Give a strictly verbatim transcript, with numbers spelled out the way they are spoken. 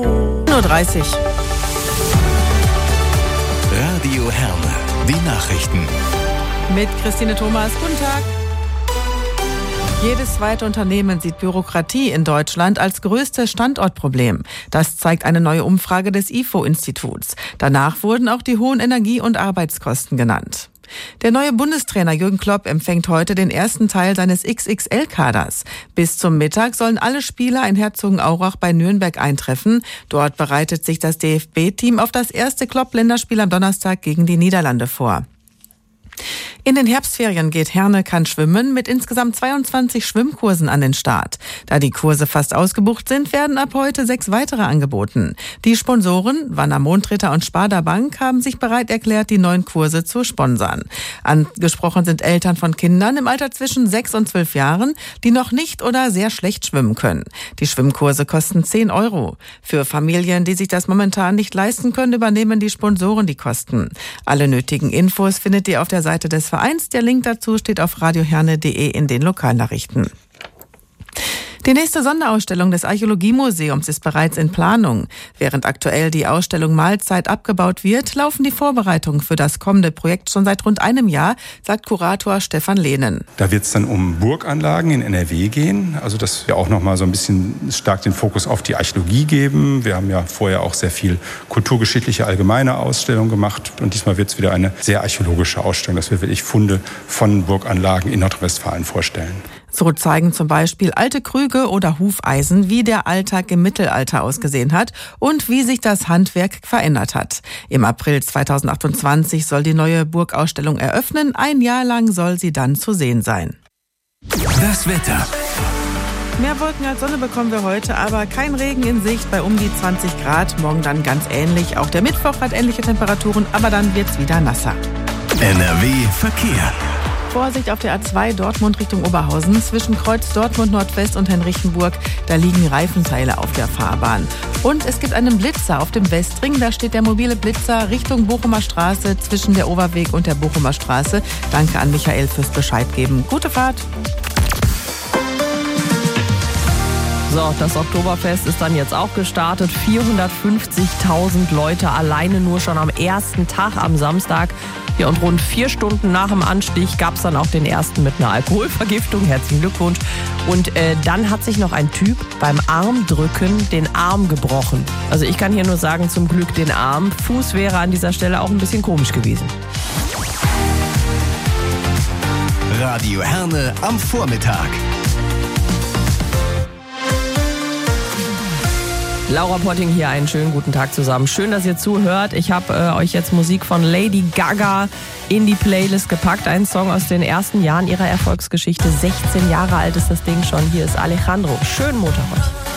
neun Uhr dreißig. Radio Herne, die Nachrichten. Mit Christine Thomas, guten Tag. Jedes zweite Unternehmen sieht Bürokratie in Deutschland als größtes Standortproblem. Das zeigt eine neue Umfrage des I F O-Instituts. Danach wurden auch die hohen Energie- und Arbeitskosten genannt. Der neue Bundestrainer Jürgen Klopp empfängt heute den ersten Teil seines X X L-Kaders. Bis zum Mittag sollen alle Spieler in Herzogenaurach bei Nürnberg eintreffen. Dort bereitet sich das D F B-Team auf das erste Klopp-Länderspiel am Donnerstag gegen die Niederlande vor. In den Herbstferien geht Herne kann schwimmen mit insgesamt zweiundzwanzig Schwimmkursen an den Start. Da die Kurse fast ausgebucht sind, werden ab heute sechs weitere angeboten. Die Sponsoren, Wanner Mondritter und Sparda Bank, haben sich bereit erklärt, die neuen Kurse zu sponsern. Angesprochen sind Eltern von Kindern im Alter zwischen sechs und zwölf Jahren, die noch nicht oder sehr schlecht schwimmen können. Die Schwimmkurse kosten zehn Euro. Für Familien, die sich das momentan nicht leisten können, übernehmen die Sponsoren die Kosten. Alle nötigen Infos findet ihr auf der Seite des Vereins. Der Link dazu steht auf radioherne punkt de in den Lokalnachrichten. Die nächste Sonderausstellung des Archäologiemuseums ist bereits in Planung. Während aktuell die Ausstellung Mahlzeit abgebaut wird, laufen die Vorbereitungen für das kommende Projekt schon seit rund einem Jahr, sagt Kurator Stefan Lehnen. Da wird es dann um Burganlagen in N R W gehen, also dass wir auch noch mal so ein bisschen stark den Fokus auf die Archäologie geben. Wir haben ja vorher auch sehr viel kulturgeschichtliche allgemeine Ausstellungen gemacht und diesmal wird es wieder eine sehr archäologische Ausstellung, dass wir wirklich Funde von Burganlagen in Nordrhein-Westfalen vorstellen. So zeigen zum Beispiel alte Krüge oder Hufeisen, wie der Alltag im Mittelalter ausgesehen hat und wie sich das Handwerk verändert hat. Im April zweitausendachtundzwanzig soll die neue Burgausstellung eröffnen. Ein Jahr lang soll sie dann zu sehen sein. Das Wetter. Mehr Wolken als Sonne bekommen wir heute, aber kein Regen in Sicht bei um die zwanzig Grad. Morgen dann ganz ähnlich. Auch der Mittwoch hat ähnliche Temperaturen, aber dann wird's wieder nasser. N R W Verkehr. Vorsicht auf der A zwei Dortmund Richtung Oberhausen. Zwischen Kreuz Dortmund Nordwest und Henrichenburg, da liegen Reifenteile auf der Fahrbahn. Und es gibt einen Blitzer auf dem Westring. Da steht der mobile Blitzer Richtung Bochumer Straße zwischen der Overweg und der Bochumer Straße. Danke an Michael fürs Bescheid geben. Gute Fahrt. So, das Oktoberfest ist dann jetzt auch gestartet. vierhundertfünfzigtausend Leute alleine nur schon am ersten Tag am Samstag. Ja, und rund vier Stunden nach dem Anstich gab es dann auch den ersten mit einer Alkoholvergiftung. Herzlichen Glückwunsch. Und äh, dann hat sich noch ein Typ beim Armdrücken den Arm gebrochen. Also ich kann hier nur sagen, zum Glück den Arm. Fuß wäre an dieser Stelle auch ein bisschen komisch gewesen. Radio Herne am Vormittag. Laura Potting hier, einen schönen guten Tag zusammen. Schön, dass ihr zuhört. Ich habe äh, euch jetzt Musik von Lady Gaga in die Playlist gepackt. Ein Song aus den ersten Jahren ihrer Erfolgsgeschichte. sechzehn Jahre alt ist das Ding schon. Hier ist Alejandro. Schönen Montag euch.